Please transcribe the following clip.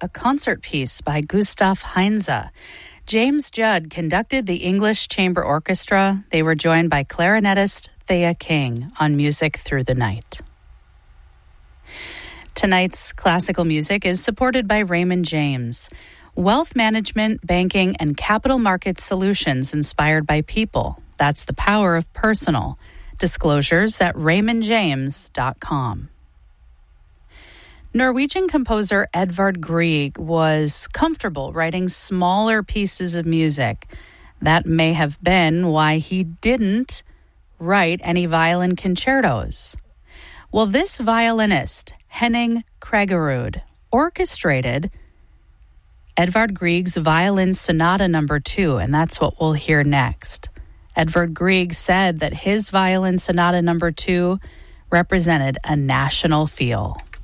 a concert piece by Gustav Heinze. James Judd conducted the English Chamber Orchestra. They were joined by clarinetist Thea King on Music Through the Night. Tonight's classical music is supported by Raymond James. Wealth management, banking, and capital market solutions inspired by people. That's the power of personal. Disclosures at raymondjames.com. Norwegian composer Edvard Grieg was comfortable writing smaller pieces of music. That may have been why he didn't write any violin concertos. Well, this violinist, Henning Kregerud, orchestrated Edvard Grieg's Violin Sonata No. 2, and that's what we'll hear next. Edvard Grieg said that his Violin Sonata No. 2 represented a national feel.